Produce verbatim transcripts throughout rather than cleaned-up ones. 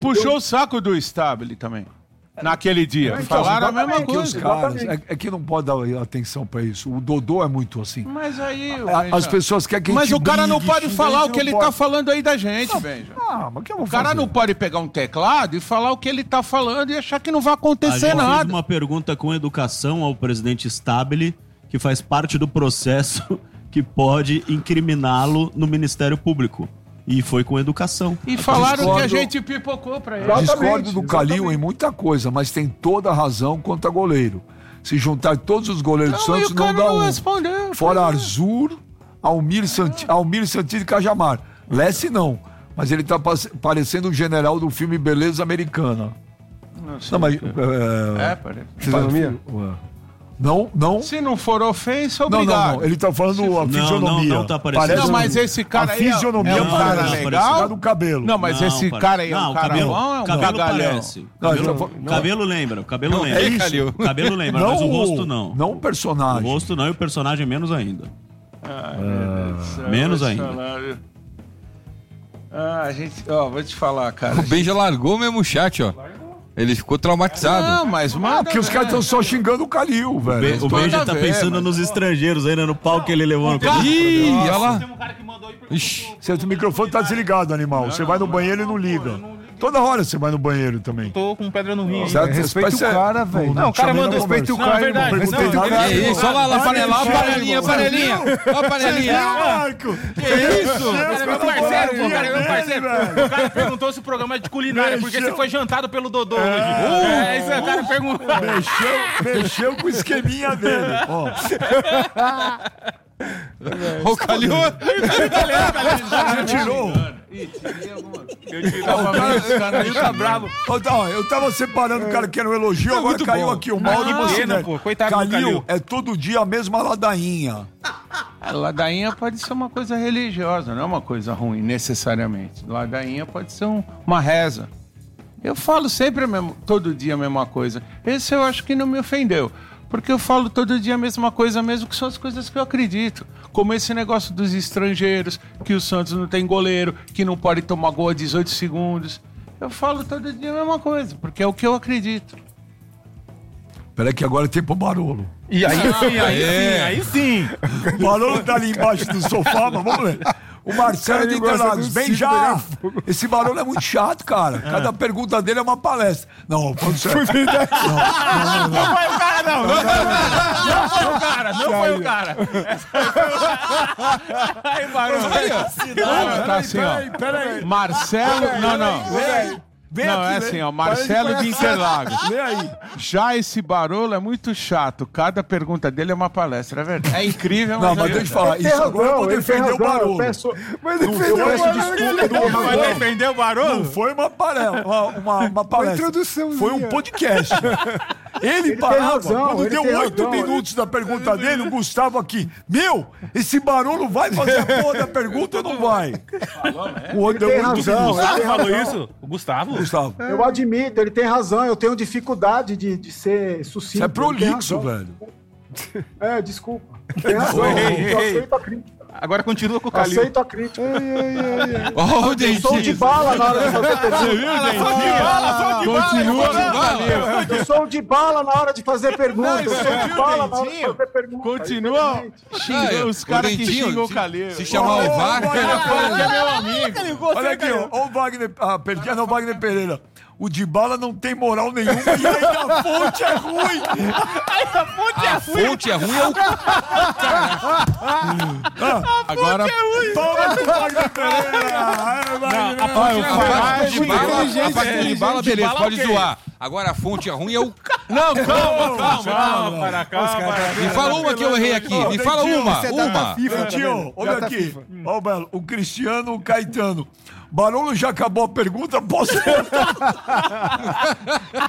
puxou eu... o saco do Stabile também. Naquele dia. É, Falaram a mesma coisa. Os caras, é, é que não pode dar atenção pra isso. O Dodô é muito assim. Mas aí... A, as pessoas querem que a gente Mas o cara brigue, não pode falar o que ele pode. tá falando aí da gente, Benja. Ah, mas que eu vou o cara fazer? não pode pegar um teclado e falar o que ele tá falando e achar que não vai acontecer a gente nada. Fez uma pergunta com educação ao presidente Stabile, que faz parte do processo que pode incriminá-lo no Ministério Público. E foi com educação. E falaram Discordo, que a gente pipocou pra ele. Discordo do Calil em muita coisa, mas tem toda a razão quanto a goleiro. Se juntar todos os goleiros do Santos, não dá não um. Respondeu, Fora Arzur, Almir, Sant... Almir Santini e Cajamar. Lessi não. Mas ele tá parecendo um general do filme Beleza Americana. Não, sei não mas. É, é parece. Fisionomia? Não, não. Se não for ofensa, obrigado. Não, não, não. Ele tá falando Se... a fisionomia. Não, não tá parecendo. Não, mas esse cara a fisionomia aí é um cara não, legal. Do cabelo. Não, mas não, esse pare... cara aí é um não, cara cabelo, bom, é um cabelo cagalhão. parece. Cabelo, não, não. cabelo lembra, o cabelo não, lembra. É isso. Cabelo lembra, não, mas o rosto não. Não o personagem. O rosto não e o personagem menos ainda. Ai, ah, menos ainda. Ah, a gente, ó, vou te falar, cara. O Ben já largou mesmo o chat, ó. Ele ficou traumatizado. Não, mas ah, porque os caras estão só xingando o Calil, velho. O Ben já tá ver, pensando mas... nos estrangeiros ainda no pau que ele levou no cabelo. Ih, olha lá. Tem um cara que mandou aí e Ixi, o microfone tá desligado, animal. Você vai no banheiro e não liga. Toda hora você vai no banheiro também. Tô com pedra no rim. Certo? Respeita o cara, velho. Não, o cara manda respeito o cara. Não, é verdade. Respeita o cara. Que isso? Olha lá, panelinha, panelinha, panelinha. Olha a panelinha. Marco. Que isso? É meu parceiro, o cara é meu parceiro. O cara perguntou se o programa é de culinária, porque você foi jantado pelo Dodô hoje. É, isso o cara perguntou. Mexeu com o esqueminha dele. Ó. O Calil. Já tirou. Eu tirava ele tá bravo. Eu tava separando o cara que era um elogio, agora caiu aqui o Mauro e você. Calil é todo dia a mesma ladainha. A ladainha pode ser uma coisa religiosa, não é uma coisa ruim, necessariamente. Ladainha pode ser um, uma reza. Eu falo sempre mesmo, todo dia a mesma coisa. Esse eu acho que não me ofendeu. Porque eu falo todo dia a mesma coisa mesmo, que são as coisas que eu acredito. Como esse negócio dos estrangeiros, que o Santos não tem goleiro, que não pode tomar gol a dezoito segundos. Eu falo todo dia a mesma coisa, porque é o que eu acredito. Peraí que agora tem pro Barolo. E aí sim, aí sim, aí sim. O Barolo tá ali embaixo do sofá, mas vamos ver. O Marcelo de Interlagos, bem já. Esse Barolo é muito chato, cara. Cada é. pergunta dele é uma palestra. Não, quando você... não, não, não, não. Não foi o cara, não. Não, não foi o cara, não foi o cara. Aí, Barolo. Tá assim, ó. Peraí. Marcelo... Não, não. Vem não, aqui, é assim, ó, Marcelo de Interlagos. Lê aí. Já esse Barolo é muito chato. Cada pergunta dele é uma palestra, é verdade. É incrível, mas... Não, mas deixa eu falar. Isso razão, agora eu vou defender o Barolo. Peço, mas defendeu o Barolo. Desculpa, vai defender o Barolo? Não foi uma, palestra, uma, uma, uma palestra. Uma foi um podcast. Ele, ele parava. Razão, quando deu oito minutos da pergunta dele, o Gustavo aqui. Meu, esse Barolo vai fazer a porra da pergunta ou não vai? Falou, né? O outro deu oito minutos. O Gustavo falou isso? O Gustavo? Gustavo. Eu admito, ele tem razão. Eu tenho dificuldade de, de ser sucinto. Você é prolixo, velho. É, desculpa. Tem razão. Eu aceito a crítica. Agora continua com o Calil. Aceito a crítica. Ó, o Eu sou de bala na hora de fazer pergunta. Você viu, gente? Sou de bala, sou de bala. Continua com o Calil. Eu sou de bala na hora de fazer pergunta. Eu sou de bala na hora de fazer pergunta. Continua xingando os caras que xingam o Calil. Se chamar o Wagner... É meu amigo. Olha aqui, ó. O Wagner... Ah, Pereira, não, Wagner Pereira. O Dybala não tem moral nenhuma e aí a fonte é ruim. Aí a fonte é ruim. A fonte é ruim é o... Ah, agora... Toma com o Wagner Pereira. A parte do Dybala, beleza, pode zoar. Agora a fonte é ruim é o... Não, calma, calma. Calma, para, calma. Me fala uma que eu errei aqui. Me fala uma, uma. Tio, olha aqui. Ó, o Belo, o Cristiano Caetano. Barolo já acabou a pergunta, posso...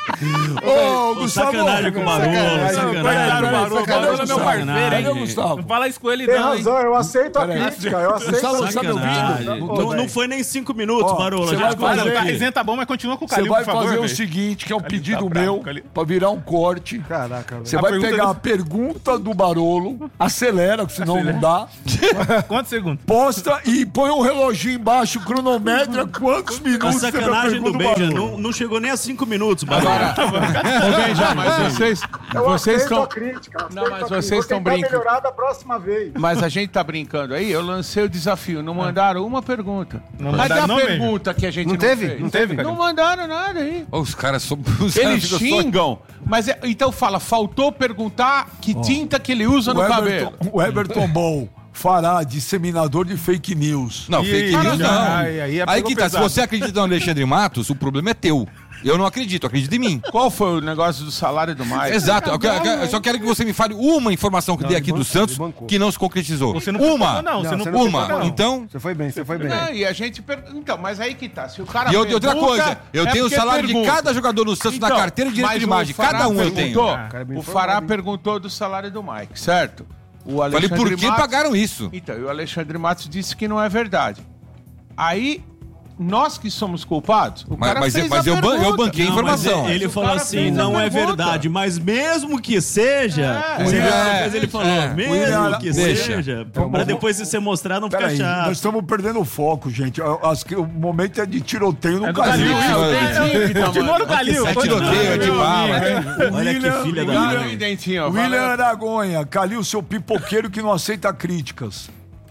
Ô, Gustavo. Sacanagem com o Barolo, sacanagem. Coitado, Barolo. Barolo é meu parceiro, hein? Cadê o Gustavo? Não fala isso com ele, Tem não, hein? razão, eu aceito a crítica, eu aceito Gustavo, a você tá me Sacanagem. ouvindo? Não, não foi nem cinco minutos, Ó, Barolo. você A vai gente fazer- fazer A aqui. resenha tá bom, mas continua com o Você Calil, vai por favor, fazer o velho. seguinte, que é um Calil pedido tá bravo, meu, Calil. pra virar um corte. Caraca, Você A vai pergunta pegar do- a pergunta do Barolo, acelera, que senão não dá, Quantos segundos? posta e põe um reloginho embaixo, cronometra quantos A minutos você sacanagem do pergunta Benja Barolo. não, não chegou nem a cinco minutos, Barolo. Ô, Benja, mas vocês, Eu vocês aceito estão... a crítica. aceito Não, mas a crítica. vocês estão Vou tentar brincando. melhorar da próxima vez. Mas a gente tá brincando aí, eu lancei o desafio, não mandaram uma pergunta. Não Cadê mandaram a não, pergunta que a gente não, Não teve? fez? Não teve, Não Calil? mandaram nada aí. Os caras são. Os Eles caras ficam só- xingam, mas é- então fala, faltou perguntar que tinta que ele usa O no Everton, cabelo. o Everton Ball fará disseminador de fake news. Não, fake Ih, news não. ai, aí é Aí pegou que tá, se pesado. você acredita no Alexandre Matos, o problema é teu. Eu não acredito, acredita em mim. Qual foi o negócio do salário do Mike? Exato, eu, quero- eu só quero que você me fale uma informação que dei aqui do Santos que não se concretizou. Você não uma, pipocou, não. Você Não, não você pipocou, uma. não. Então, Você foi bem, você foi bem. Não, e a gente per... Então, mas aí que tá. Se o cara e outra outra pergunta, coisa, eu é tenho o porque salário pergunta. de cada jogador no Santos na Então, carteira de direito mas de o imagem. Fará Cada um eu tenho. perguntou- Ah, cara, bem o informado, Fará hein? perguntou do salário do Mike, certo? O Falei, Alexandre por que Matos- pagaram isso? Então, e o Alexandre Matos disse que não é verdade. Aí, nós que somos culpados, o Mas, cara mas, fez mas a eu, ban- eu pergunta. banquei a Não, mas informação. ele O falou cara assim, fez a não é pergunta. verdade, mas mesmo que seja, É. você viu É. outra coisa, ele falou, É. mesmo William, que deixa. seja, pra depois se você mostrar não fica Peraí, nós chato. estamos perdendo o foco, gente. As que- o momento é de tiroteio no É do Calil. Calil, isso. Continua no Calil. É tiroteio, é de bala. Olha que William- filha da William mãe. e Dentinho, ó, William valeu. Aragonha, Calil, seu pipoqueiro que não aceita críticas.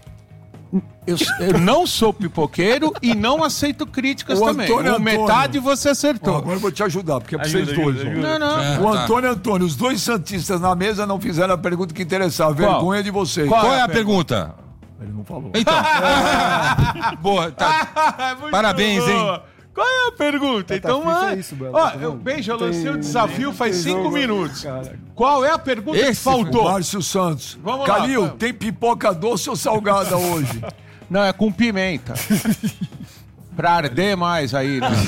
Eu, eu não sou pipoqueiro e não aceito críticas O também. Antônio O Antônio. metade você Ó, acertou. agora eu vou te ajudar, porque é pra Ajuda, vocês dois. ajuda, ó. ajuda. Não, não. É, O tá. Antônio Antônio, os dois santistas na mesa não fizeram a pergunta que interessava. Qual? Vergonha de vocês. Qual? Qual é a pergunta? Ele não falou. Então. Boa, tá. Muito Parabéns, boa. hein? Qual é a pergunta? então, difícil ah, é isso, Belo, ó, tá eu, vendo? beijo, eu Tem- lancei o desafio faz tem cinco jogo, minutos. cara. Qual é a pergunta que Esse faltou? Márcio Santos. Vamos lá, Calil, vamos. tem pipoca doce ou salgada hoje? Não, é com pimenta. Pra arder mais aí, né?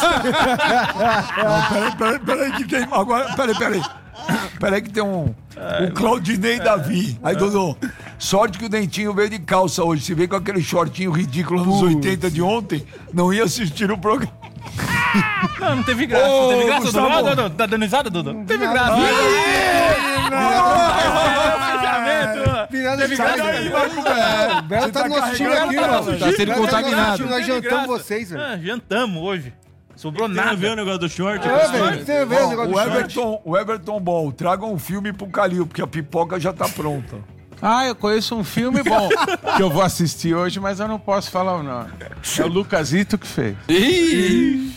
Não, peraí, peraí, peraí, que tem. Agora, peraí, peraí. Peraí, que tem um. O Claudinei Davi. Aí, Dodô, sorte que o Dentinho veio de calça hoje. Se veio com aquele shortinho ridículo nos oitenta de ontem, não ia assistir o programa. Não, não teve graça. Ô, Não teve graça, Gustavo. Dudu? Dudu, tá dando risada, Dudu? Não teve graça. Virada Teve de graça, chave, aí, velho. O Belo tá no nosso time aqui, mano. Tá sendo Belo tá no nosso contaminado. time, Nós jantamos vocês, velho. Ah, jantamos hoje. Sobrou Tem a ver nada. o negócio do short? É, velho, tem a ver o negócio O do short. Everton, o Everton Ball, traga um filme pro Calil, porque a pipoca já tá pronta. Ah, eu conheço um filme bom que eu vou assistir hoje, mas eu não posso falar o nome. É o Lucasito que fez. Ih!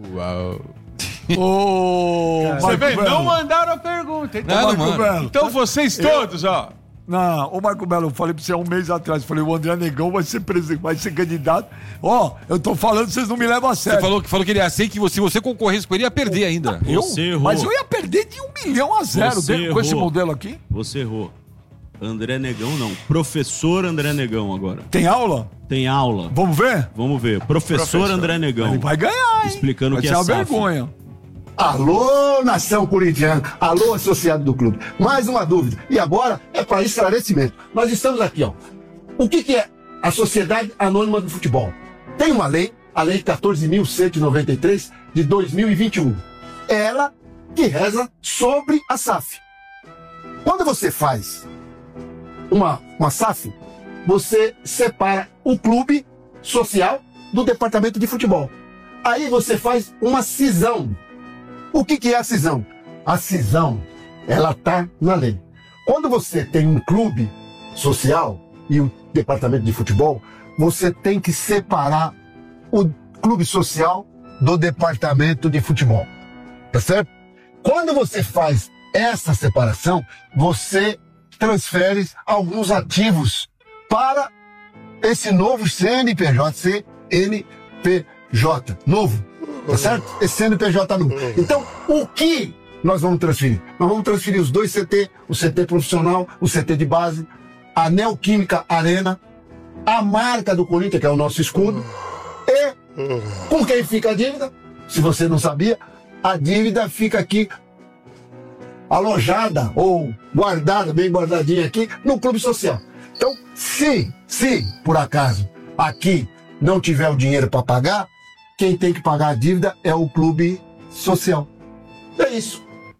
Ô, Você Marco vê, Belo. não mandaram a pergunta. Então, Não, Marco mano. Belo. então vocês todos, ó. Não, ô Marco Belo, eu falei pra você há um mês atrás, falei, o André Negão vai ser presidente, vai ser candidato. Ó, eu tô falando, vocês não me levam a sério. Você falou, que- falou que ele ia ser que você- se você concorresse com ele, ia perder ainda. Eu? Você errou. Mas eu ia perder de um milhão a zero Você de- com esse errou. modelo aqui. Você errou. André Negão não. Professor André Negão agora. Tem aula? Tem aula. Vamos ver? Vamos ver. Professor, André Negão. Ele vai ganhar, hein? Explicando vai o que ser é uma S A F. vergonha. Alô, nação corintiana. Alô, associado do clube. Mais uma dúvida. E agora é para esclarecimento. Nós estamos aqui, ó. O que, que é a Sociedade Anônima do Futebol? Tem uma lei, a Lei quatorze mil cento e noventa e três, de dois mil e vinte e um. Ela que reza sobre a S A F. Quando você faz uma, uma S A F, você separa o clube social do departamento de futebol. Aí você faz uma cisão. O que, que é a cisão? A cisão, ela está na lei. Quando você tem um clube social e um departamento de futebol, você tem que separar o clube social do departamento de futebol. Tá certo? Quando você faz essa separação, você transfere alguns ativos para esse novo C N P J, C N P J, novo. Tá certo? Esse C N P J novo. Então, o que nós vamos transferir? Nós vamos transferir os dois C T, o C T profissional, o C T de base, a Neoquímica Arena, a marca do Corinthians, que é o nosso escudo, e com quem fica a dívida, se você não sabia, a dívida fica aqui alojada ou guardada, bem guardadinha aqui, no clube social. Então, se, se, por acaso, aqui não tiver o dinheiro para pagar, quem tem que pagar a dívida é o clube social. É isso.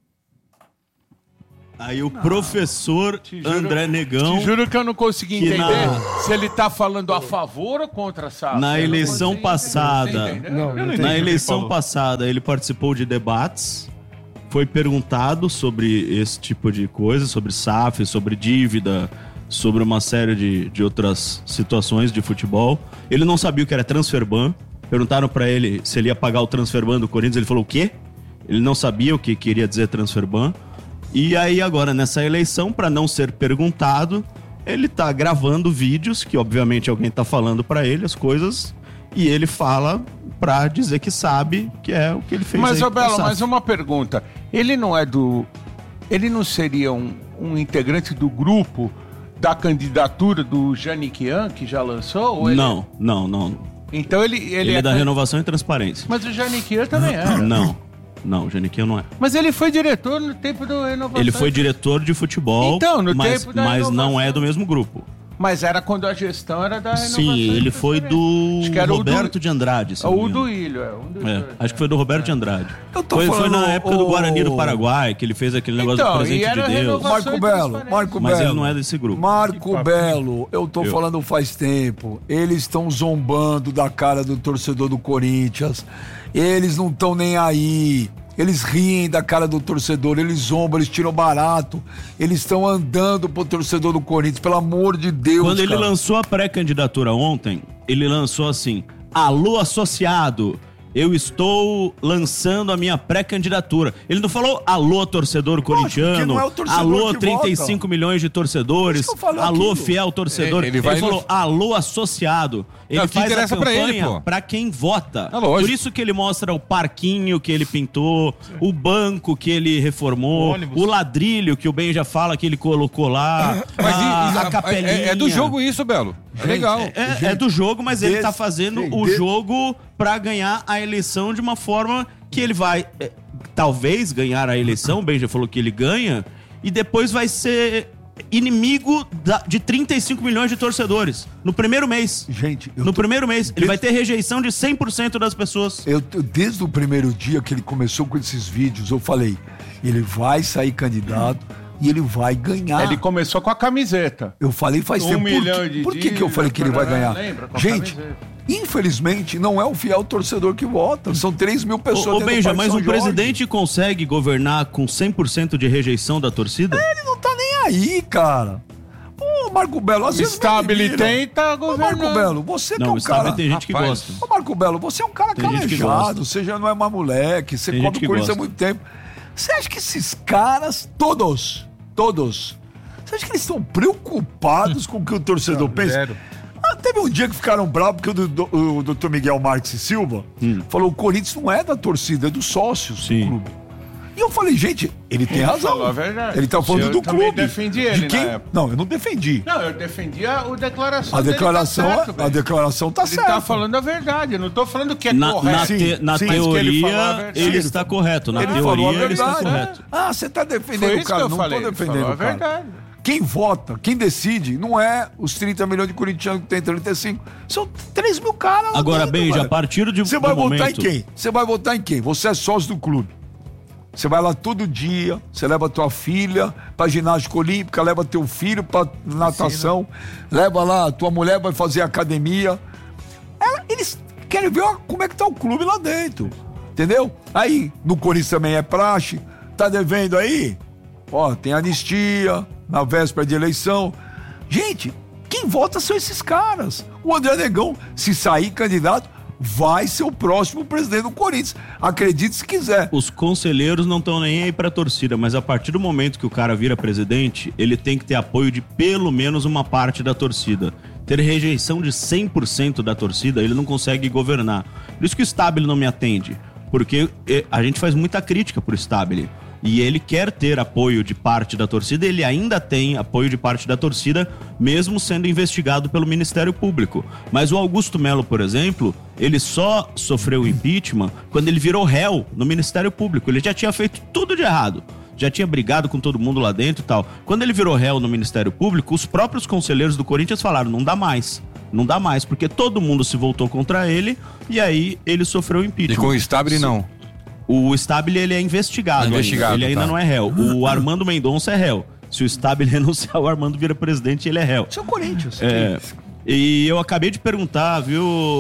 Aí o professor juro- André Negão, Te juro que eu não consegui que entender na- se ele tá falando a favor ou contra a S A F. na Eu não eleição consegui passada, entender. Você entendeu? Não, não entendi o na que ele eleição falou. passada ele participou de debates, foi perguntado sobre esse tipo de coisa, sobre S A F, sobre dívida, sobre uma série de, de outras situações de futebol. Ele não sabia o que era transferban. Perguntaram pra ele se ele ia pagar o transferban do Corinthians, ele falou o quê? Ele não sabia o que queria dizer transferban. E aí agora, nessa eleição, para não ser perguntado, ele tá gravando vídeos, que obviamente alguém tá falando para ele as coisas, e ele fala pra dizer que sabe, que é o que ele fez. Mas, aí ô Belo, com a S A F. mas uma pergunta. Ele não é do... Ele não seria um, um integrante do grupo da candidatura do Janiquian, que já lançou? Ou ele- Não, não, não. Então ele... Ele, Ele, é, da can- Renovação e Transparência. Mas o Janiquian também era. Não, não, o Janiquinho não é. Mas ele foi diretor no tempo do Renovação. Ele foi diretor de futebol, Então, no mas, tempo da mas não Renovação. é do mesmo grupo. Mas era quando a gestão era da Renovação. Sim, ele e foi Transparência. do Acho que era o do- Roberto de Andrade. se não me Ou o engano. do Ilho, é. Um dos É, dois, acho que foi do Roberto de Andrade. Eu tô Foi, foi falando, na época do o- Guarani do Paraguai, que ele fez aquele negócio Então, do presente e era de Deus. renovação. Marco e Belo, transparência. Marco Mas Belo. ele não é desse grupo. Marco Belo, eu tô Eu. falando faz tempo. Eles estão zombando da cara do torcedor do Corinthians. Eles não estão nem aí. Eles riem da cara do torcedor, eles zombam, eles tiram barato. Eles estão andando pro torcedor do Corinthians, pelo amor de Deus. Quando ele cara. lançou a pré-candidatura ontem, ele lançou assim: alô, associado, eu estou lançando a minha pré-candidatura. Ele não falou alô, torcedor corintiano, não é o torcedor alô, que trinta e cinco vota. milhões de torcedores, Por isso que eu falei alô, aquilo. fiel torcedor. Ele Ele, vai falou no- alô, associado. Ele Não, o que faz a interessa pra ele, campanha pô. pra quem vota. É lógico. Por isso que ele mostra o parquinho que ele pintou, o banco que ele reformou, O o, ônibus. ladrilho que o Ben já fala que ele colocou lá, Mas a, e- e- a capelinha. é, é do jogo isso, Belo. É legal. É, é do jogo, mas ele desse- tá fazendo sim, o de- jogo pra ganhar a eleição de uma forma que ele vai, é, talvez, ganhar a eleição. O Ben já falou que ele ganha, e depois vai ser inimigo da- de trinta e cinco milhões de torcedores no primeiro mês. Gente, eu No tô- primeiro mês. Ele Desde- vai ter rejeição de cem por cento das pessoas. Eu, eu- desde o primeiro dia que ele começou com esses vídeos, eu falei, ele vai sair candidato e ele vai ganhar. Ele começou com a camiseta. Eu falei faz Um tempo. Por, milhão que, de por que, que eu falei que ele vai dívidas, ganhar? lembra? Com a Gente, camiseta. infelizmente, não é o fiel torcedor que vota. São três mil pessoas. Ô, ô dentro do Benja, Parque mas São um Jorge. presidente consegue governar com cem por cento de rejeição da torcida? Ele não tá nem aí, cara. Ô, Marco Belo, às vezes. Stabile me tem, tá Ô, governando. Marco Belo, você que é Não, um o Stabile cara. tem gente que Rapaz. gosta. Ô, Marco Belo, você é um cara Tem gente que calejado, gosta. você já não é mais moleque, você Tem cobre gente que o Corinthians há gosta. muito tempo. Você acha que esses caras, todos, todos, você acha que eles estão preocupados com o que o torcedor pensa? Zero. Ah, teve um dia que ficaram bravos porque o, do- o doutor Miguel Marques e Silva falou: o Corinthians não é da torcida, é dos sócios Sim. do clube. E eu falei, gente, ele tem razão. falou a verdade. Ele tá falando Eu do também clube. defendi De ele na quem? época. Não, eu não defendi. Não, eu defendia o declaração A dele, declaração, tá certo, a velho. declaração tá Ele certa. tá falando a verdade, eu não tô falando que é Na, correto. na, te- na sim, mas que ele falou a teoria, verdade. ele Ele está correto. Na Ele falou a teoria, ele está verdade. correto. Ah, você tá defendendo Foi o isso cara. que eu Não falei. tô ele defendendo falou a o cara. verdade. Quem vota, quem decide, não é os trinta milhões de corintianos que tem trinta e cinco. São três mil caras lá Agora, dentro, Benja, velho. a partir de Você do vai votar momento... em quem? Você vai votar em quem? Você é sócio do clube. Você vai lá todo dia, você leva tua filha pra ginástica olímpica, leva teu filho pra natação, leva lá, tua mulher vai fazer academia. Ela- eles querem ver ó, como é que tá o clube lá dentro. Entendeu? Aí, no Corinthians também é praxe. Tá devendo aí? Ó, tem anistia na véspera de eleição. Gente, quem vota são esses caras. O André Negão, se sair candidato, vai ser o próximo presidente do Corinthians. Acredite se quiser. Os conselheiros não estão nem aí pra torcida, mas a partir do momento que o cara vira presidente, ele tem que ter apoio de pelo menos uma parte da torcida. Ter rejeição de cem por cento da torcida, ele não consegue governar. Por isso que o Stabile não me atende, porque eh, a gente faz muita crítica pro Stabile. E ele quer ter apoio de parte da torcida, ele ainda tem apoio de parte da torcida, mesmo sendo investigado pelo Ministério Público. Mas o Augusto Melo, por exemplo, ele só sofreu impeachment quando ele virou réu no Ministério Público. Ele já tinha feito tudo de errado. Já tinha brigado com todo mundo lá dentro e tal. Quando ele virou réu no Ministério Público, os próprios conselheiros do Corinthians falaram, não dá mais. Não dá mais, porque todo mundo se voltou contra ele e aí ele sofreu impeachment. E com o Stabile não? O Stabile, ele é investigado, é investigado ainda. Ele ainda tá. não é réu. O Armando Mendonça é réu. Se o Stabile renunciar, o Armando vira presidente e ele é réu. Isso é o Corinthians. É, e eu acabei de perguntar, viu,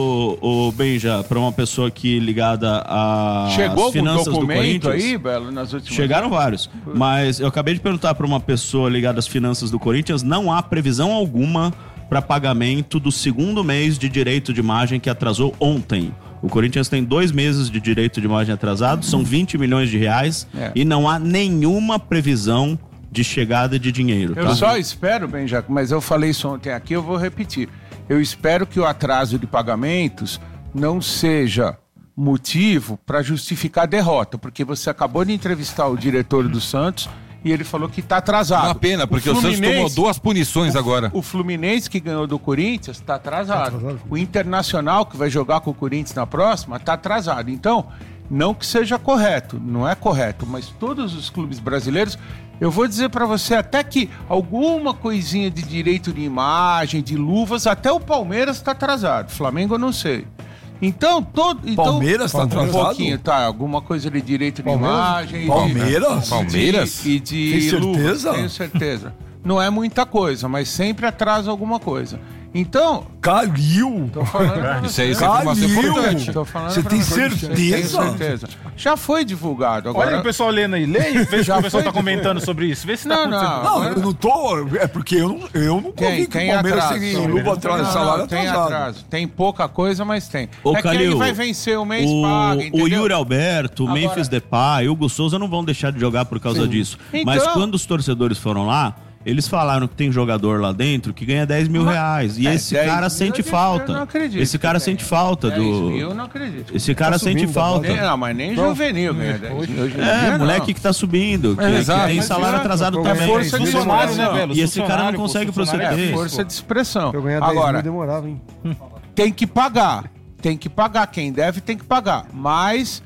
o Benja, pra uma pessoa aqui ligada às Chegou finanças com do documento Corinthians. aí, Belo, nas últimas... Chegaram vários, mas eu acabei de perguntar pra uma pessoa ligada às finanças do Corinthians, não há previsão alguma para pagamento do segundo mês de direito de imagem que atrasou ontem. O Corinthians tem dois meses de direito de imagem atrasado, são vinte milhões de reais É. e não há nenhuma previsão de chegada de dinheiro. Eu tá? só espero, Benjaco, mas eu falei isso ontem aqui, eu vou repetir. Eu espero que o atraso de pagamentos não seja motivo para justificar a derrota, porque você acabou de entrevistar o diretor do Santos e ele falou que está atrasado. Uma pena, porque o, o Santos tomou duas punições o, agora. O Fluminense, que ganhou do Corinthians, está atrasado. Tá atrasado. O Internacional, que vai jogar com o Corinthians na próxima, está atrasado. Então, não que seja correto, não é correto, mas todos os clubes brasileiros, eu vou dizer para você até que alguma coisinha de direito de imagem, de luvas, até o Palmeiras está atrasado. Flamengo eu não sei. Então, todo. Então, Palmeiras está atrasado? Um pouquinho, tá. Alguma coisa de direito de Palmeiras? imagem. Palmeiras? De, Palmeiras? E de, Tem de certeza? luvas, tenho certeza. Não é muita coisa, mas sempre atrasa alguma coisa. Então. Calil! Tô falando pra Isso aí, você. isso é informação importante. Tô falando Você pra tem você. certeza? Tenho certeza. Já foi divulgado. Agora... Olha o pessoal lendo aí. Lê e vê se Já o pessoal foi tá comentando sobre isso. Vê se Não, tá não. acontecendo. Não, Agora- eu não tô. É porque eu não, eu não Tem, vi que tem o Palmeiras atraso. tem luva atrás, Não, salário não, tem atrasado. atraso. Tem pouca coisa, mas tem. Ô, é que Calil, ele vai vencer o mês, o, paga, o entendeu? Yuri Alberto, o Agora- Memphis Depay, o Hugo Souza não vão deixar de jogar por causa disso. Então- Mas quando os torcedores foram lá, eles falaram que tem jogador lá dentro que ganha dez mil Mas- reais. E É, esse dez cara mil sente eu não falta. acredito Esse cara que sente tenha. falta dez do. mil, eu não acredito. Esse cara Tá sente subindo a falta. Nem- não, mas nem juvenil ganha dez mil. Hoje em É, dia, moleque não. que tá subindo, que, É, que exato. tem Mas salário exato, atrasado é também. força de Funcionário, expressão. né, velho? E esse cara não Funcionário, consegue pô, funcionário proceder. É força de expressão. Eu ganhar dez Agora, mil demorava, hein? tem que pagar. Tem que pagar. Quem deve tem que pagar. Mas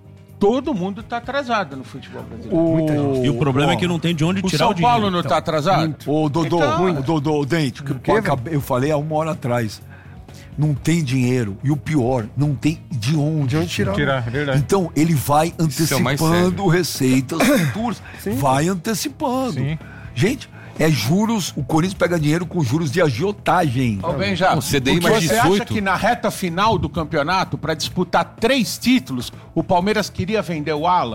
todo mundo tá atrasado no futebol brasileiro. E o problema Ó, é que não tem de onde O tirar São o dinheiro. Paulo não tá atrasado? Ô, Dodô, Então, o Dodô, o Dente, que eu, acabei- eu falei há uma hora atrás. Não tem dinheiro. E o pior, não tem de onde. De onde tirar? Tirar, é verdade. Então, ele vai Isso é o mais antecipando receitas futuras. Vai antecipando. Sim. Gente, é juros. O Corinthians pega dinheiro com juros de agiotagem. Ô, Benja, O C D I porque mais você acha dezoito. que na reta final do campeonato, para disputar três títulos, o Palmeiras queria vender o Alan?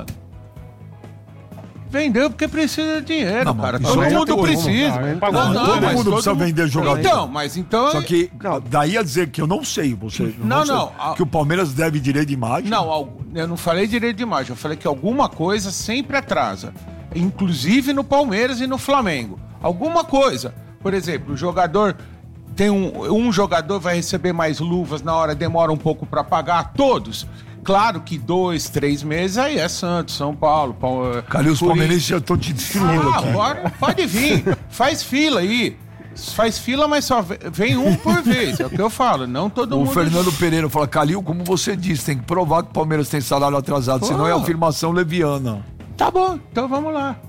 Vendeu porque precisa de dinheiro, Não, mas cara. isso Todo aí mundo tem precisa. como. Não, Pagou não, tudo, todo mas mundo precisa vender jogador. Então, mas então... Só que daí a dizer que eu não sei, você Não, sei, não, a- que o Palmeiras deve direito de imagem. Não, algu- eu não falei direito de imagem, eu falei que alguma coisa sempre atrasa. Inclusive no Palmeiras e no Flamengo. Alguma coisa. Por exemplo, o jogador tem um, um jogador vai receber mais luvas na hora, demora um pouco para pagar, todos. Claro que dois, três meses aí é Santos, São Paulo, Paulo Cadê os palmeirenses já estão te destruindo Ah, aqui? agora pode vir. Faz fila aí. Faz fila, mas só ve- vem um por vez. É o que eu falo. Não todo O mundo. Fernando Pereira fala, Calil, como você disse, tem que provar que o Palmeiras tem salário atrasado, senão é Pô. afirmação leviana. Tá bom, então vamos lá.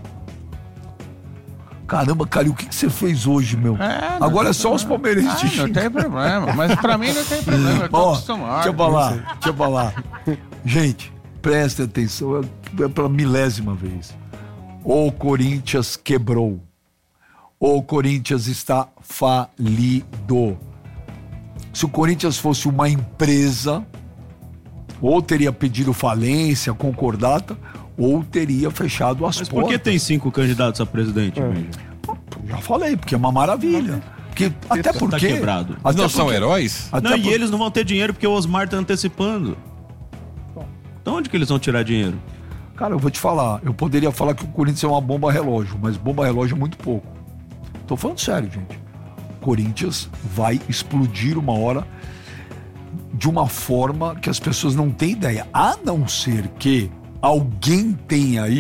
Caramba, Calil, o que, que você fez hoje, meu? É, não Agora é tem só os problema. palmeirenses Ah, te não xingando. tem problema. Mas pra mim não tem problema. Eu tô Ó, acostumado. deixa eu falar, deixa eu falar. Gente, presta atenção, é pela milésima vez. O Corinthians quebrou. O Corinthians está falido. Se o Corinthians fosse uma empresa, ou teria pedido falência, concordata, ou teria fechado as Mas portas. por que tem cinco candidatos a presidente, Benja? Já falei, porque é uma maravilha. Porque, até porque... quebrado. Até Não são porque- heróis? até Não, e porque- eles não vão ter dinheiro porque o Osmar tá antecipando. Então onde que eles vão tirar dinheiro? Cara, eu vou te falar. Eu poderia falar que o Corinthians é uma bomba relógio, mas bomba relógio é muito pouco. Tô falando sério, gente. O Corinthians vai explodir uma hora de uma forma que as pessoas não têm ideia. A não ser que alguém tenha aí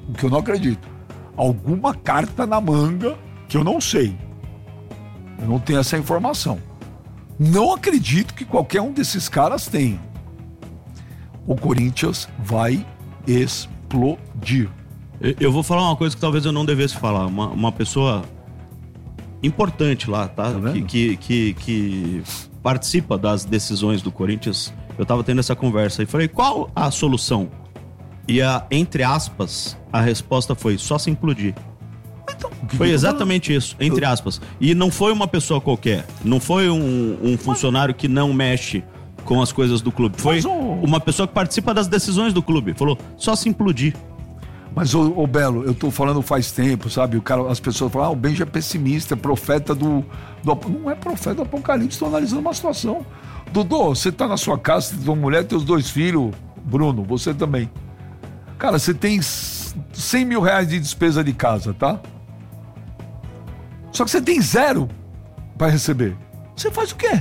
o que eu não acredito, alguma carta na manga que eu não sei. Eu não tenho essa informação. Não acredito que qualquer um desses caras tenha. O Corinthians vai explodir. Eu, eu vou falar uma coisa que talvez eu não devesse falar. Uma, uma pessoa importante lá, tá? Tá que, que, que, que participa das decisões do Corinthians. Eu tava tendo essa conversa e falei, qual a solução? E a, entre aspas, a resposta foi só se implodir. Então, o que Foi que eu tô exatamente isso, entre aspas. E não foi uma pessoa qualquer. Não foi um, um funcionário que não mexe com as coisas do clube. Foi Mas o- uma pessoa que participa das decisões do clube. Falou, só se implodir. Mas, ô, ô Belo, eu tô falando faz tempo, sabe? O cara, as pessoas falam, ah, o Benja é pessimista, é profeta do, do... ap- Não é profeta do apocalipse, estou analisando uma situação. Dodô, você tá na sua casa, você tem uma mulher, tem os dois filhos. Bruno, você também. Cara, você tem cem mil reais de despesa de casa, tá? Só que você tem zero pra receber. Você faz o quê?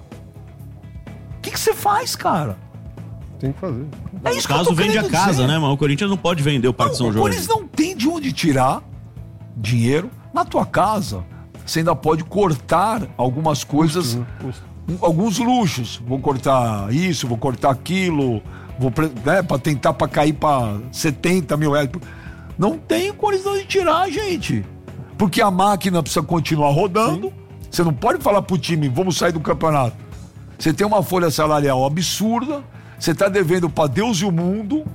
O que que você faz, cara? Tem que fazer. É No isso que eu caso, tô vende a querendo casa, dizer. né, mano? O Corinthians não pode vender o Parque Não, São o Jorge. Corinthians não tem de onde tirar dinheiro. Na tua casa, você ainda pode cortar algumas coisas, um- alguns luxos. Vou cortar isso, vou cortar aquilo, vou pre- né, para tentar para cair para setenta mil reais. Não tem condição de tirar, gente. Porque a máquina precisa continuar rodando. Você não pode falar pro time, vamos sair do campeonato. Você tem uma folha salarial absurda, você tá devendo para Deus e o mundo,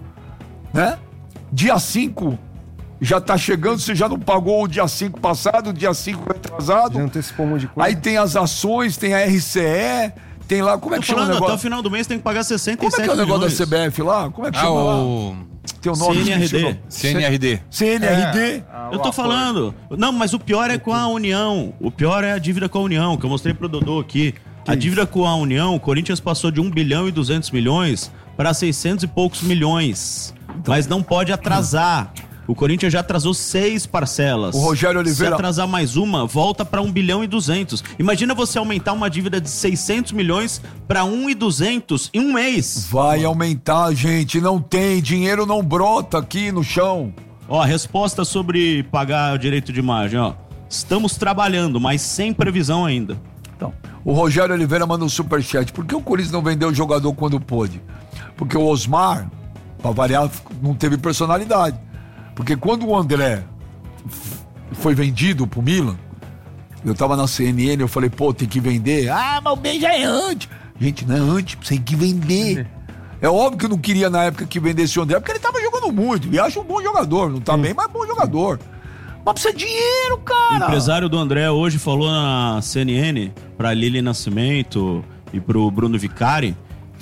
né? Dia cinco já tá chegando, você já não pagou o dia cinco passado, o dia cinco atrasado. Já antecipou um monte de coisa. Aí tem as ações, tem a R C E, tem lá, como é Tô que chama o falando, até o negócio? final do mês tem que pagar sessenta e Como é sete que é o negócio milhões. da C B F lá? Como é que Ah, chama lá? o Tem o nome, C N R D. esqueci o nome. C N R D. C N R D. Eu tô falando. Não, mas o pior é com a União. O pior é a dívida com a União, que eu mostrei pro Dodô aqui. A dívida com a União, o Corinthians passou de um bilhão e duzentos milhões para seiscentos e poucos milhões. Mas não pode atrasar. O Corinthians já atrasou seis parcelas. O Rogério Oliveira- Se atrasar mais uma, volta para um bilhão e duzentos. Imagina você aumentar uma dívida de seiscentos milhões para um e duzentos em um mês. Vai aumentar, gente. Não tem. Dinheiro não brota aqui no chão. Ó, a resposta sobre pagar o direito de imagem, ó. Estamos trabalhando, mas sem previsão ainda. Então, o Rogério Oliveira manda um superchat. Por que o Corinthians não vendeu o jogador quando pôde? Porque o Osmar, pra variar, não teve personalidade. Porque quando o André f- foi vendido pro Milan, eu tava na C N N, eu falei, pô, tem que vender. Ah, mas o bem já é antes. Gente, não é antes, tem que vender. É óbvio que eu não queria na época que vendesse o André, porque ele tava jogando muito. E acho um bom jogador, não tá bem, mas bom jogador. Mas precisa de dinheiro, O cara. empresário do André hoje falou na C N N pra Lili Nascimento e pro Bruno Vicari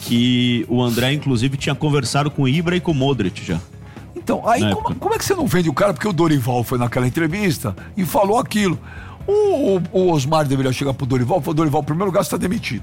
que o André, inclusive, tinha conversado com o Ibra e com o Modric já. Então, aí Na como, época. como é que você não vende o cara? Porque o Dorival foi naquela entrevista e falou aquilo. O, o- o Osmar deveria chegar pro Dorival e falar, Dorival, em primeiro lugar, você tá demitido.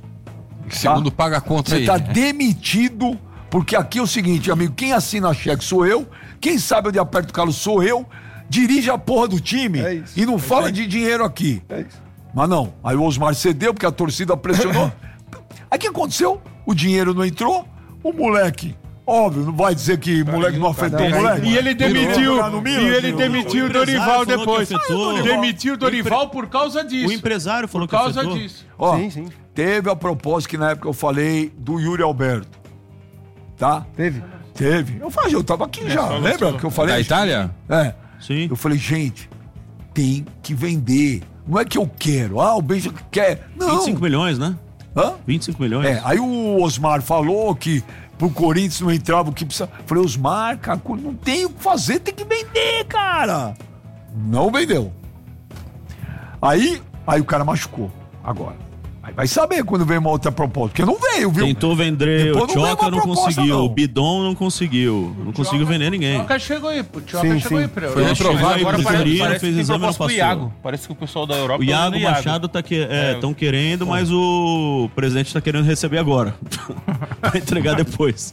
Segundo, paga a conta Você aí. tá demitido, porque aqui é o seguinte, amigo, quem assina cheque sou eu, quem sabe onde aperta o calo sou eu, dirige a porra do time É isso. e não É fala isso aí. de dinheiro aqui. É isso. Mas não, aí o Osmar cedeu porque a torcida pressionou. Aí o que aconteceu? O dinheiro não entrou, o moleque, óbvio, não vai dizer que o moleque não afetou o não, moleque. E ele demitiu, jogar no Milan, e ele filho. demitiu o empresário Dorival falou depois. que afetou. Demitiu o Dorival por causa disso. O empresário falou Por causa que afetou. disso. Ó, Sim, sim. teve a proposta que na época eu falei do Yuri Alberto. Tá? Teve. Teve. Eu falei, eu tava aqui já. falou, Lembra falou. que eu falei? Da Itália? É. Sim. Eu falei, gente, tem que vender. Não é que eu quero. Ah, o Benja quer. Não. vinte e cinco milhões, né? Hã? vinte e cinco milhões. É, aí o Osmar falou que pro Corinthians não entrava o que precisa. Eu falei, Osmar, cara, não tem o que fazer, tem que vender, cara. Não vendeu. Aí, aí o cara machucou. Agora. Aí vai saber quando vem uma outra proposta. Porque não veio, viu? Tentou vender Depois o não veio Tchoca, uma não proposta, conseguiu. não. O Bidon não conseguiu. Não conseguiu vender ninguém. O Tchoca chegou aí, o Tchoca Sim, chegou sim. aí pra Foi eu. reprovado. Chegou Agora em parece, fevereiro, parece fez que tem exame, não proposta pro passou. Iago. Parece que o pessoal da Europa O tá Iago dando Iago. Machado tá que, é, É. tão querendo, mas o presidente tá querendo receber agora. Vai entregar depois.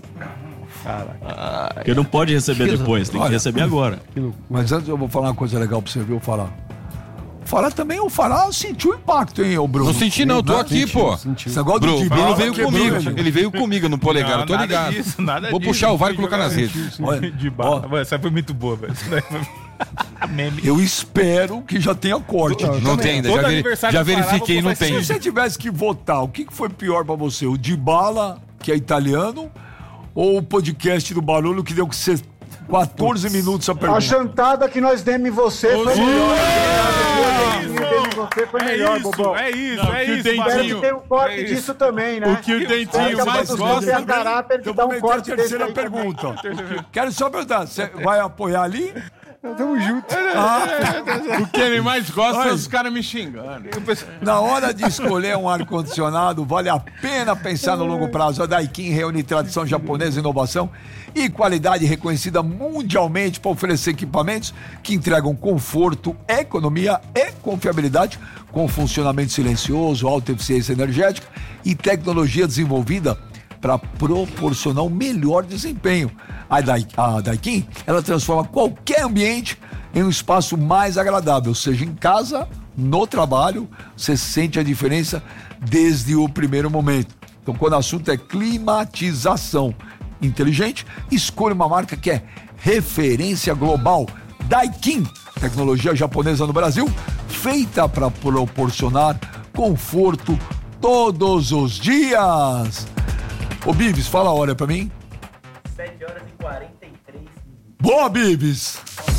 Porque não pode receber depois, tem que Olha. receber agora. Mas antes eu vou falar uma coisa legal pra você, viu? Falar. Fará também, o Fará sentiu o impacto, hein, ô Bruno? Não senti não, tô aqui, pô. Esse negócio do Bruno, Dibala Bruno veio quebrou, comigo, velho. ele veio comigo no polegar, Não, eu tô nada ligado. disso, nada Vou disso. puxar o VAR e colocar nas redes. Olha, De bala. Mano, essa foi muito boa, velho. Isso daí foi- Meme. Eu espero que já tenha corte. Não tem ainda, Todo já, veri- aniversário já do Fará, verifiquei, vou não botar tem. Se você tivesse que votar, o que que foi pior pra você? O Dibala, que é italiano, ou o podcast do Barulho, que deu que ser quatorze minutos a A pergunta? chantada que nós demos em você foi melhor. A chantada que nós demos em você foi É melhor, isso, bobão. é isso, Não, é que o isso, dentinho- Espero Barulho. que tenha um corte É isso. disso também, né? O que o dentinho Espero mais que a gosta... tenha caráter de Eu dar vou um meter a corte desse terceira aí também. pergunta. Quero só perguntar, você vai apoiar ali? Tamo junto. O que ele mais gosta Olha. é os caras me xingando. Na hora de escolher um ar-condicionado, vale a pena pensar no longo prazo. A Daikin reúne tradição japonesa, inovação e qualidade reconhecida mundialmente para oferecer equipamentos que entregam conforto, economia e confiabilidade, com funcionamento silencioso, alta eficiência energética e tecnologia desenvolvida para proporcionar o melhor desempenho. A, Dai, a Daikin, ela transforma qualquer ambiente em um espaço mais agradável, seja em casa, no trabalho, você sente a diferença desde o primeiro momento. Então, quando o assunto é climatização inteligente, escolha uma marca que é referência global. Daikin, tecnologia japonesa no Brasil, feita para proporcionar conforto todos os dias. Ô, Bibis, fala a hora pra mim. sete horas e quarenta e três. Boa, Bibis!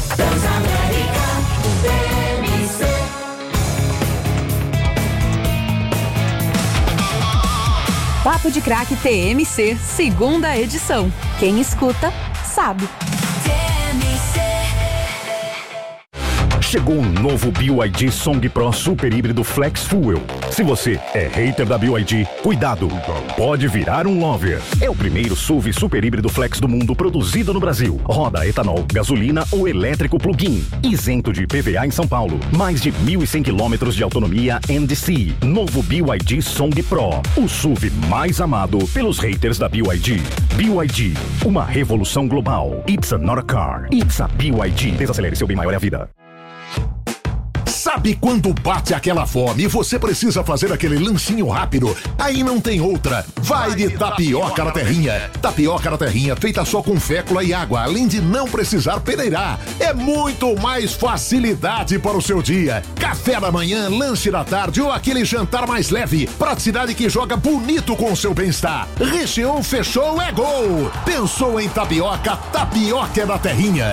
Papo de Craque T M C, segunda edição. Quem escuta, sabe. Chegou um novo B Y D Song Pro Super Híbrido Flex Fuel. Se você é hater da B Y D, cuidado, pode virar um lover. É o primeiro S U V super híbrido flex do mundo produzido no Brasil. Roda etanol, gasolina ou elétrico plug-in. Isento de I P V A em São Paulo. Mais de mil e cem quilômetros de autonomia N D C. Novo B Y D Song Pro. O S U V mais amado pelos haters da B Y D. B Y D, uma revolução global. It's not a car, it's a B Y D. Desacelere, seu bem maior é a vida. Sabe quando bate aquela fome e você precisa fazer aquele lanchinho rápido? Aí não tem outra. Vai de tapioca na terrinha. Tapioca na terrinha feita só com fécula e água, além de não precisar peneirar. É muito mais facilidade para o seu dia. Café da manhã, lanche da tarde ou aquele jantar mais leve. Praticidade que joga bonito com o seu bem-estar. Recheou, fechou, é gol. Pensou em tapioca? Tapioca na terrinha.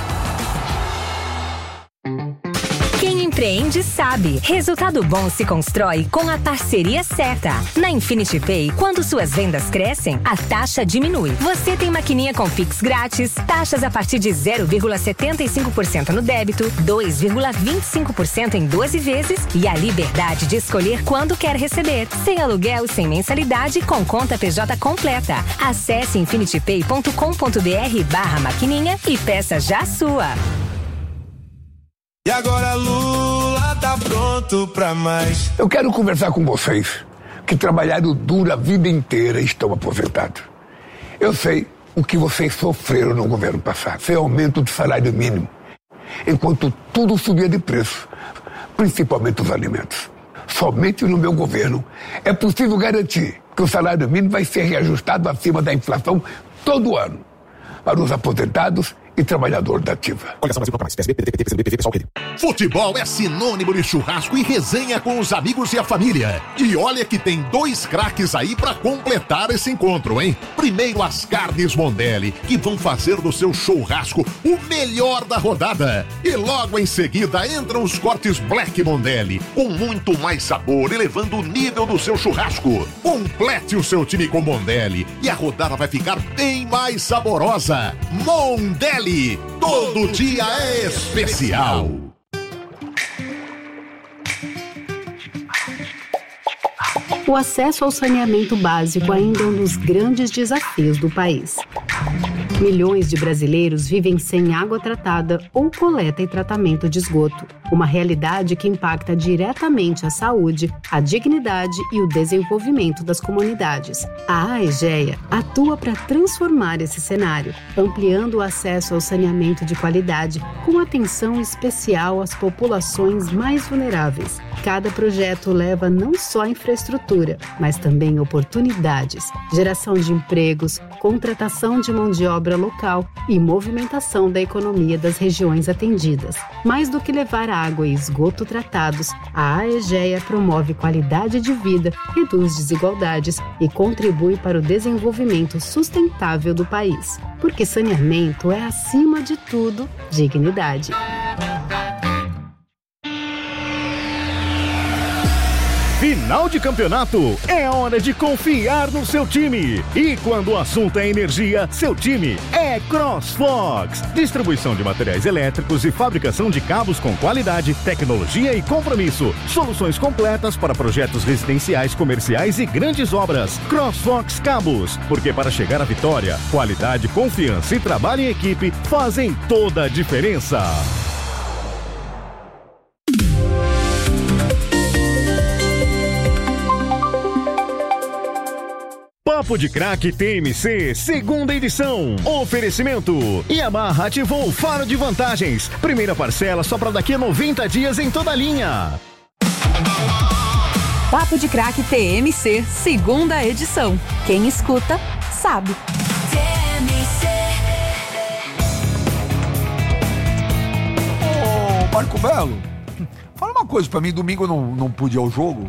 Quem empreende sabe. Resultado bom se constrói com a parceria certa. Na Infinity Pay, quando suas vendas crescem, a taxa diminui. Você tem maquininha com Pix grátis, taxas a partir de zero vírgula setenta e cinco por cento no débito, dois vírgula vinte e cinco por cento em doze vezes e a liberdade de escolher quando quer receber. Sem aluguel e sem mensalidade, com conta P J completa. Acesse infinitypay ponto com ponto br barra maquininha e peça já a sua. E agora Lula tá pronto pra mais. Eu quero conversar com vocês que trabalharam duro a vida inteira e estão aposentados. Eu sei o que vocês sofreram no governo passado. Foi aumento do salário mínimo, enquanto tudo subia de preço, principalmente os alimentos. Somente no meu governo é possível garantir que o salário mínimo vai ser reajustado acima da inflação todo ano para os aposentados e trabalhador da ativa. Futebol é sinônimo de churrasco e resenha com os amigos e a família. E olha que tem dois craques aí pra completar esse encontro, hein? Primeiro as carnes Mondelli, que vão fazer do seu churrasco o melhor da rodada. E logo em seguida entram os cortes Black Mondelli, com muito mais sabor, elevando o nível do seu churrasco. Complete o seu time com Mondelli e a rodada vai ficar bem mais saborosa. Mondelli, todo dia é especial. O acesso ao saneamento básico ainda é um dos grandes desafios do país. Milhões de brasileiros vivem sem água tratada ou coleta e tratamento de esgoto. Uma realidade que impacta diretamente a saúde, a dignidade e o desenvolvimento das comunidades. A AEGEA atua para transformar esse cenário, ampliando o acesso ao saneamento de qualidade, com atenção especial às populações mais vulneráveis. Cada projeto leva não só infraestrutura, mas também oportunidades, geração de empregos, contratação de mão de obra local e movimentação da economia das regiões atendidas. Mais do que levar água e esgoto tratados, a AEGEA promove qualidade de vida, reduz desigualdades e contribui para o desenvolvimento sustentável do país. Porque saneamento é, acima de tudo, dignidade. Final de campeonato é hora de confiar no seu time. E quando o assunto é energia, seu time é CrossFox. Distribuição de materiais elétricos e fabricação de cabos com qualidade, tecnologia e compromisso. Soluções completas para projetos residenciais, comerciais e grandes obras. CrossFox Cabos, porque para chegar à vitória, qualidade, confiança e trabalho em equipe fazem toda a diferença. Papo de Craque T M C, segunda edição. Oferecimento. Yamaha ativou o faro de vantagens. Primeira parcela só para daqui a noventa dias em toda a linha. Papo de Craque T M C, segunda edição. Quem escuta, sabe. T M C. Ô, Marco Belo, fala uma coisa pra mim. Domingo eu não, não pude ir ao jogo.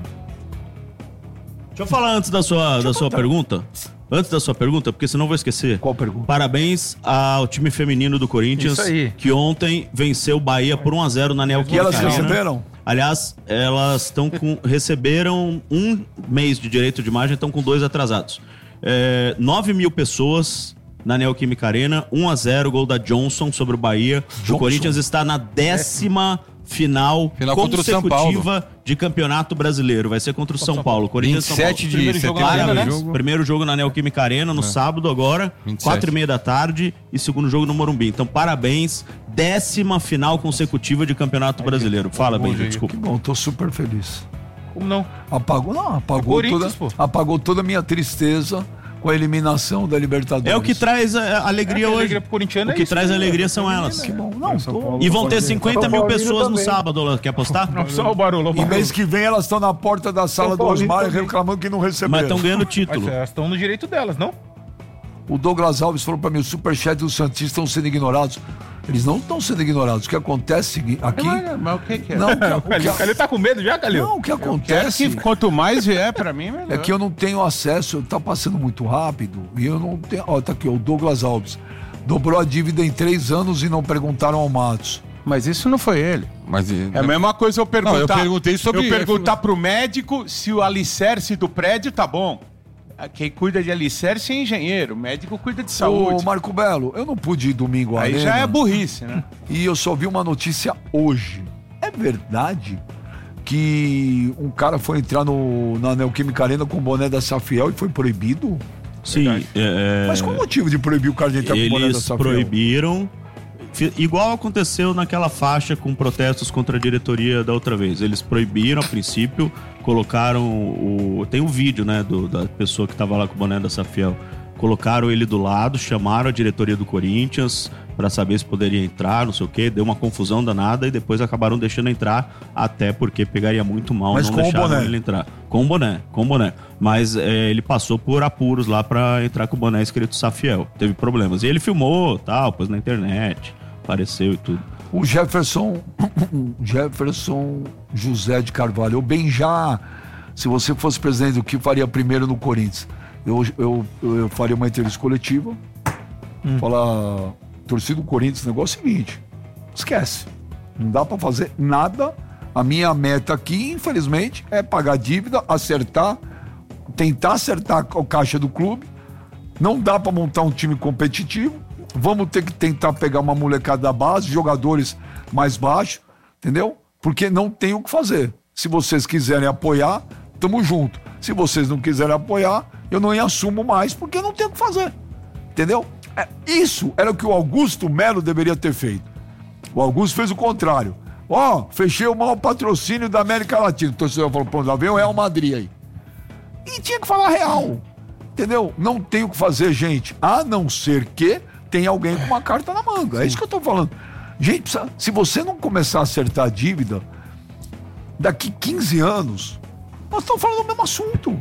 Deixa eu falar antes da sua, da sua pergunta. Antes da sua pergunta, porque senão eu vou esquecer. Qual pergunta? Parabéns ao time feminino do Corinthians, que ontem venceu o Bahia por um a zero na Neoquímica Arena. E elas receberam? Aliás, elas estão com receberam um mês de direito de imagem, estão com dois atrasados. É, nove mil pessoas na Neoquímica Arena, um a zero, gol da Johnson sobre o Bahia. Johnson. O Corinthians está na décima final, final consecutiva de campeonato brasileiro. Vai ser contra o São Paulo. Corinthians vinte e sete de setembro, né? Primeiro jogo na Neoquímica Arena, no é. sábado agora, quatro e meia da tarde, e segundo jogo no Morumbi. Então, parabéns. Décima final consecutiva de campeonato brasileiro. Fala, Benji, desculpa. Que bom, tô super feliz. Como não? Apagou, não, apagou toda, apagou toda a minha tristeza com a eliminação da Libertadores. É o que traz a alegria é hoje. Alegria pro corintiano o que é traz a alegria são elas. Que bom. Não, tô... E vão ter cinquenta mil pessoas no sábado. Quer apostar? Não, só o barulho. E mês que vem elas estão na porta da sala do Osmar reclamando que não receberam. Mas estão ganhando título. Mas elas estão no direito delas, não? O Douglas Alves falou pra mim, o superchat dos Santistas estão sendo ignorados. Eles não estão sendo ignorados. O que acontece aqui... Mas, mas o que que é? Não, o Calil, Calil tá com medo já, Calil? Não, o que acontece... Que quanto mais vier pra mim, melhor. É que eu não tenho acesso, tá passando muito rápido, e eu não tenho... Ó, tá aqui, o Douglas Alves. Dobrou a dívida em três anos e não perguntaram ao Matos. Mas isso não foi ele. Mas, é a mesma coisa eu perguntar... Não, eu perguntei sobre... Eu perguntar pro médico se o alicerce do prédio tá bom. Quem cuida de alicerce é engenheiro, o médico cuida de saúde. Ô, Marco Belo, eu não pude ir domingo à Aí arena, já é burrice, né? E eu só vi uma notícia hoje. É verdade que um cara foi entrar no, na Neoquímica Arena com o boné da Safiel e foi proibido? Sim. É... Mas qual o motivo de proibir o cara de entrar Eles com o boné da Safiel? Eles proibiram... Igual aconteceu naquela faixa com protestos contra a diretoria da outra vez. Eles proibiram, a princípio, colocaram o... Tem um vídeo, né, do, da pessoa que tava lá com o boné da Safiel. Colocaram ele do lado, chamaram a diretoria do Corinthians para saber se poderia entrar, não sei o quê. Deu uma confusão danada e depois acabaram deixando entrar, até porque pegaria muito mal. Mas não com deixaram o boné. ele entrar. Com o boné, com o boné. Mas é, ele passou por apuros lá para entrar com o boné escrito Safiel. Teve problemas. E ele filmou, tal, pôs na internet, apareceu e tudo. O Jefferson, Jefferson José de Carvalho, o Benjá, se você fosse presidente, o que faria primeiro no Corinthians? Eu, eu, eu faria uma entrevista coletiva, hum. falar, torcida do Corinthians, o negócio é o seguinte, esquece, não dá pra fazer nada, a minha meta aqui, infelizmente, é pagar a dívida, acertar, tentar acertar a caixa do clube, não dá pra montar um time competitivo, vamos ter que tentar pegar uma molecada da base, jogadores mais baixos, entendeu? Porque não tem o que fazer. Se vocês quiserem apoiar, tamo junto. Se vocês não quiserem apoiar, eu não assumo mais, porque não tem o que fazer. Entendeu? É, isso era o que o Augusto Melo deveria ter feito. O Augusto fez o contrário. Ó, oh, fechei o maior patrocínio da América Latina. O torcedor falou, pô, lá vem o Real Madrid aí. E tinha que falar real. Entendeu? Não tem o que fazer, gente. A não ser que tem alguém com uma carta na manga. É isso que eu tô falando. Gente, precisa, se você não começar a acertar a dívida, daqui quinze anos, nós estamos falando do mesmo assunto.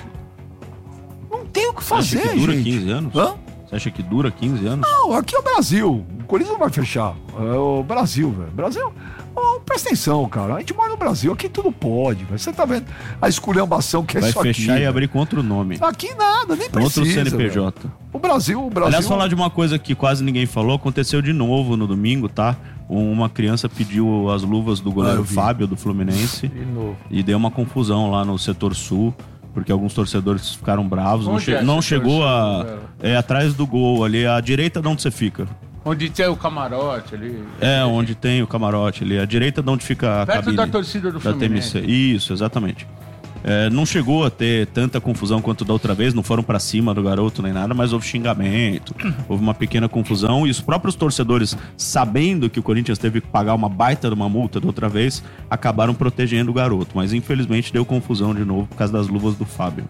Não tem o que fazer, Você acha que dura gente. quinze anos? Hã? Você acha que dura quinze anos? Não, aqui é o Brasil. O Corinthians não vai fechar. É o Brasil, velho. Brasil. Oh, presta atenção, cara. A gente mora no Brasil. Aqui tudo pode, velho. Você tá vendo a esculhambação que é Vai isso aqui. fechar e abrir contra o nome. Aqui nada, nem precisa. Outro C N P J. Velho. O Brasil, o Brasil. Aliás, falar de uma coisa que quase ninguém falou, aconteceu de novo no domingo, tá? Uma criança pediu as luvas do goleiro ah, Fábio, do Fluminense. De novo. E deu uma confusão lá no setor sul, porque alguns torcedores ficaram bravos. Onde não che é não chegou a. É atrás do gol ali, à direita de onde você fica. Onde tem o camarote ali. É, onde tem o camarote ali. À direita de onde fica a perto cabine da torcida do da Fluminense. T M C. Isso, exatamente. É, não chegou a ter tanta confusão quanto da outra vez, não foram pra cima do garoto nem nada, mas houve xingamento, houve uma pequena confusão e os próprios torcedores, sabendo que o Corinthians teve que pagar uma baita de uma multa da outra vez, acabaram protegendo o garoto, mas infelizmente deu confusão de novo por causa das luvas do Fábio.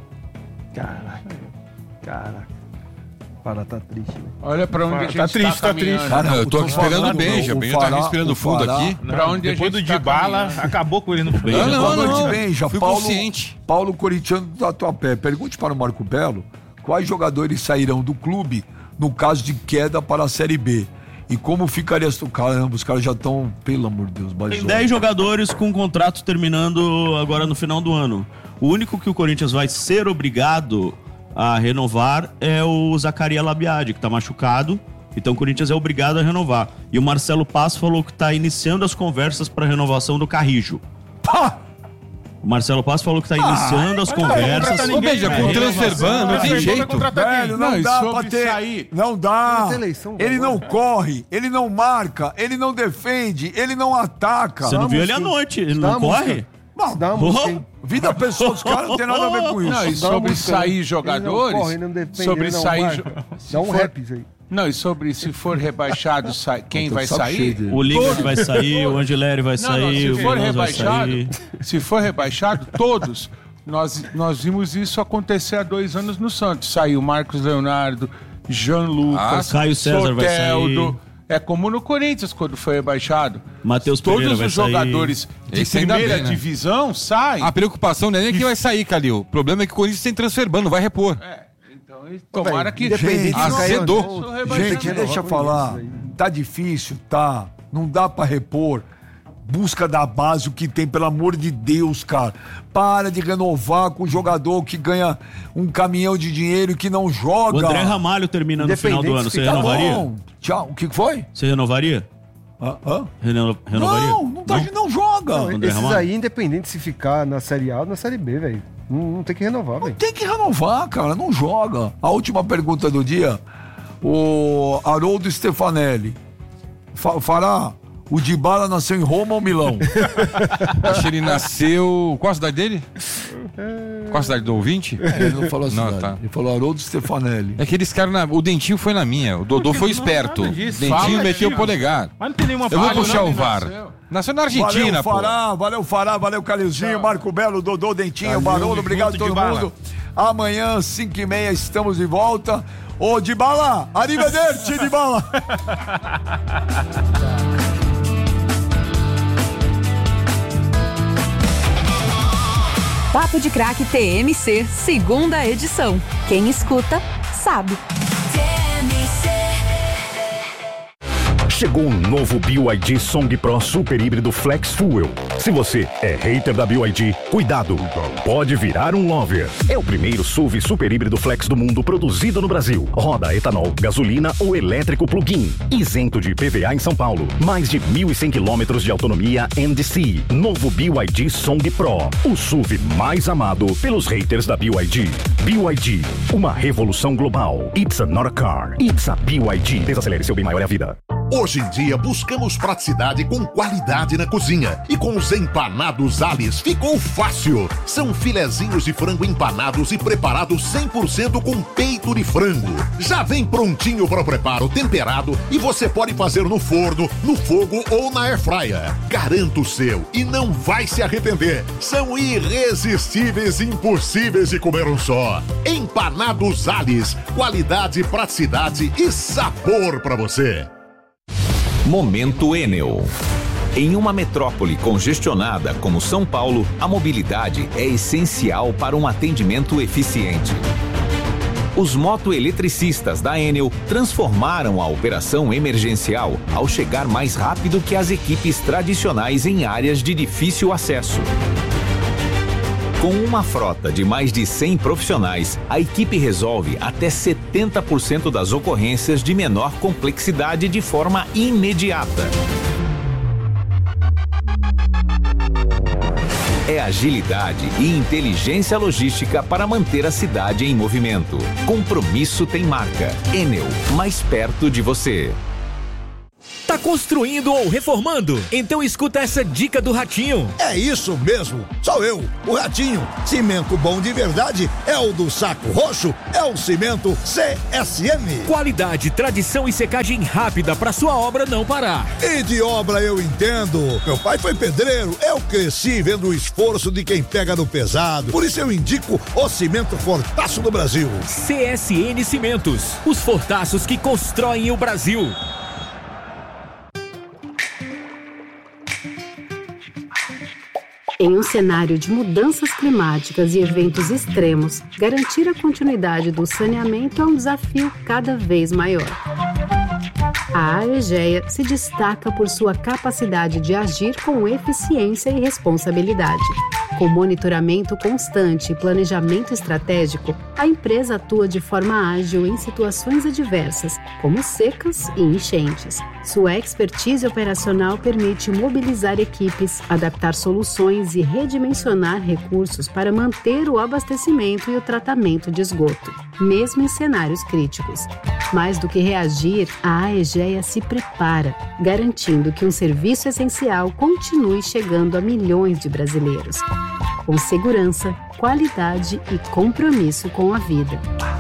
Caraca, caraca. Para, tá triste. Né? Olha pra onde a gente tá triste, tá, tá triste. Cara, eu tô aqui esperando o Benja. O Benja tá aqui esperando o fundo aqui. Pra onde Depois a gente do tá Dybala, acabou com ele no fundo. Não, não, Boa não, noite, Benja. Fui Paulo, consciente. Paulo Corintiano do Tatuapé. Pergunte para o Marco Belo quais jogadores sairão do clube no caso de queda para a Série B. E como ficaria... Caramba, os caras já estão... Pelo amor de Deus, baixou. Tem dez jogadores com contrato terminando agora no final do ano. O único que o Corinthians vai ser obrigado a renovar é o Zacaria Labiade, que tá machucado. Então o Corinthians é obrigado a renovar. E o Marcelo Paz falou que tá iniciando as conversas para renovação do Carrijo. Pá! O Marcelo Paz falou que tá iniciando ah, as conversas. Ô, Benja, com o transferban, não tem jeito. Velho, não, não dá pra ter... Sair. Não dá. Ele não corre, ele não marca, ele não defende, ele não ataca. Você não viu ele à noite, ele não corre? Não, dá uma música, vida pessoal dos caras não tem nada a ver com isso. Não, e sobre sair jogadores, ele não corre, ele não defende, sobre ele não sair, marca. Dá um rap isso aí. Não, e sobre se for rebaixado, sai, quem vai sair? O Lingard vai sair, o Angeleri vai não, sair, não, se o for Veloso vai rebaixado, sair. se for rebaixado, todos. Nós, nós vimos isso acontecer há dois anos no Santos. Saiu Marcos Leonardo, Jean Lucas, ah, Caio César Soteldo. vai sair. É como no Corinthians, quando foi rebaixado. Matheus Pereira Todos vai os jogadores sair. de primeira bem, né? divisão saem. A preocupação não é nem quem vai sair, Calil. O problema é que o Corinthians tem transferban, não vai repor. É, então tomara que... Gente, azedou. Gente, deixa eu falar. Tá difícil, tá. Não dá pra repor. Busca da base o que tem, pelo amor de Deus, cara. Para de renovar com o jogador que ganha um caminhão de dinheiro e que não joga. O André Ramalho termina no final do ano. Você renovaria? Bom. Tchau. O que foi? Você renovaria? Ah, ah? Reno, renovaria? Não, não, tá, não? não joga. Não, esses Ramalho? Aí, independente se ficar na Série A ou na Série B, velho. Não, não tem que renovar, velho. Tem que renovar, cara. Não joga. A última pergunta do dia. O Haroldo Stefanelli. Fa fará... O Dybala nasceu em Roma ou Milão? Acho que ele nasceu... Qual a cidade dele? Qual a cidade do ouvinte? É, ele não falou a cidade. Não, tá. Ele falou Haroldo Stefanelli. É que eles ficaram na... O Dentinho foi na minha. O Dodô foi esperto. O Dentinho Fala meteu disso. o polegar. Mas não tem nenhuma Eu vou falha, puxar não, o V A R. nasceu. Nasceu na Argentina, valeu, pô. Fará, valeu, Fará, valeu, Calilzinho, Marco Belo, Dodô, Dentinho, Barolo, obrigado a todo Dybala. mundo. Amanhã, cinco e meia, estamos de volta. Ô, Dybala, arrivederci, Dybala. Papo de Craque T M C, segunda edição. Quem escuta, sabe. Chegou um novo B Y D Song Pro Super Híbrido Flex Fuel. Se você é hater da B Y D, cuidado, pode virar um lover. É o primeiro S U V super híbrido flex do mundo produzido no Brasil. Roda a etanol, gasolina ou elétrico plug-in. Isento de I P V A em São Paulo. Mais de mil e cem quilômetros de autonomia N D C. Novo B Y D Song Pro. O S U V mais amado pelos haters da B Y D. B Y D, uma revolução global. It's not a car. It's a B Y D. Desacelere, seu bem maior é a vida. Hoje em dia buscamos praticidade com qualidade na cozinha. E com os empanados Alice ficou fácil. São filezinhos de frango empanados e preparados cem por cento com peito de frango. Já vem prontinho para o preparo, temperado, e você pode fazer no forno, no fogo ou na airfryer. Garanta o seu e não vai se arrepender. São irresistíveis e impossíveis de comer um só. Empanados Alice, qualidade, praticidade e sabor para você. Momento Enel. Em uma metrópole congestionada como São Paulo, a mobilidade é essencial para um atendimento eficiente. Os motoeletricistas da Enel transformaram a operação emergencial ao chegar mais rápido que as equipes tradicionais em áreas de difícil acesso. Com uma frota de mais de cem profissionais, a equipe resolve até setenta por cento das ocorrências de menor complexidade de forma imediata. É agilidade e inteligência logística para manter a cidade em movimento. Compromisso tem marca. Enel, mais perto de você. Tá construindo ou reformando? Então escuta essa dica do Ratinho. É isso mesmo, sou eu, o Ratinho. Cimento bom de verdade é o do Saco Roxo, é o cimento C S M. Qualidade, tradição e secagem rápida para sua obra não parar. E de obra eu entendo. Meu pai foi pedreiro, eu cresci vendo o esforço de quem pega no pesado. Por isso eu indico o cimento Fortaço do Brasil. C S N Cimentos, os fortaços que constroem o Brasil. Em um cenário de mudanças climáticas e eventos extremos, garantir a continuidade do saneamento é um desafio cada vez maior. A Aegea se destaca por sua capacidade de agir com eficiência e responsabilidade. Com monitoramento constante e planejamento estratégico, a empresa atua de forma ágil em situações adversas, como secas e enchentes. Sua expertise operacional permite mobilizar equipes, adaptar soluções e redimensionar recursos para manter o abastecimento e o tratamento de esgoto, mesmo em cenários críticos. Mais do que reagir, a Aegea se prepara, garantindo que um serviço essencial continue chegando a milhões de brasileiros, com segurança, qualidade e compromisso com a vida.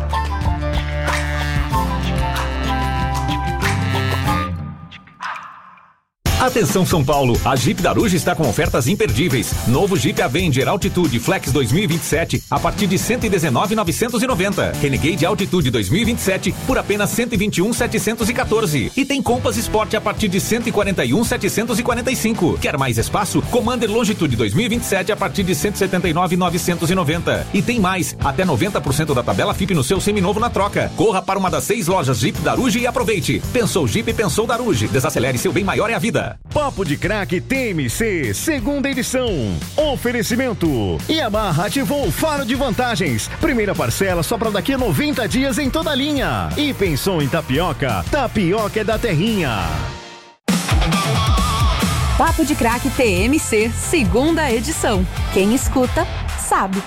Atenção São Paulo, a Jeep Daruge está com ofertas imperdíveis. Novo Jeep Avenger Altitude Flex dois mil e vinte e sete a partir de cento e dezenove mil novecentos e noventa. Renegade Altitude dois mil e vinte e sete por apenas cento e vinte e um mil setecentos e quatorze. E tem Compass Sport a partir de cento e quarenta e um mil setecentos e quarenta e cinco. Quer mais espaço? Commander Longitude dois mil e vinte e sete a partir de cento e setenta e nove mil novecentos e noventa. E tem mais, até noventa por cento da tabela F I P no seu seminovo na troca. Corra para uma das seis lojas Jeep Daruge e aproveite. Pensou Jeep, pensou Daruge. Desacelere, seu bem maior é a vida. Papo de Craque T M C, segunda edição. Oferecimento. Yamaha ativou o faro de vantagens. Primeira parcela só para daqui a noventa dias em toda a linha. E pensou em tapioca? Tapioca é da Terrinha. Papo de Craque T M C, segunda edição. Quem escuta, sabe.